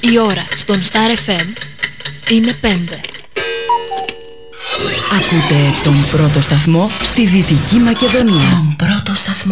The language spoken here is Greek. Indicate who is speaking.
Speaker 1: Η ώρα στον Star FM είναι 5.
Speaker 2: Ακούτε τον πρώτο σταθμό στη Δυτική Μακεδονία. Τον πρώτο σταθμό.